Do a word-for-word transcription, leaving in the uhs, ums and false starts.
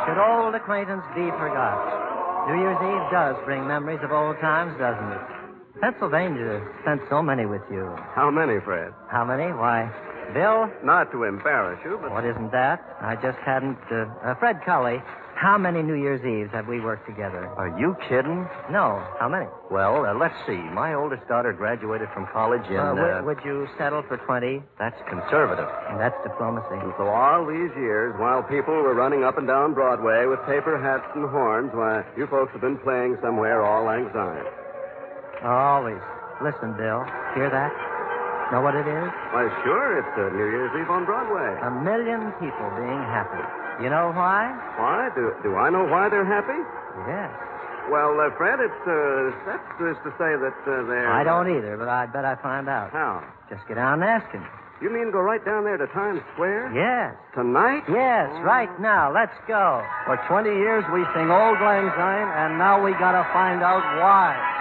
Should old acquaintance be forgot? New Year's Eve does bring memories of old times, doesn't it? Pennsylvania spent so many with you. How many, Fred? How many? Why, Bill? Not to embarrass you, but... What isn't that? I just hadn't... Uh, uh, Fred Cully, how many New Year's Eves have we worked together? Are you kidding? No. How many? Well, uh, let's see. My oldest daughter graduated from college in... Uh, w- uh, would you settle for twenty? That's conservative. And that's diplomacy. And so all these years, while people were running up and down Broadway with paper hats and horns, why, you folks have been playing somewhere all lang syne. Always. Listen, Bill. Hear that? Know what it is? Why, sure, it's uh, New Year's Eve on Broadway. A million people being happy. You know why? Why? Do, do I know why they're happy? Yes. Well, uh, Fred, it's, uh, that's just to say that uh, they're... I don't either, but I'd bet I find out. How? Just get down and ask him. You mean go right down there to Times Square? Yes. Tonight? Yes, right now. Let's go. For twenty years, we sing Old Lang Syne, and now we gotta find out why.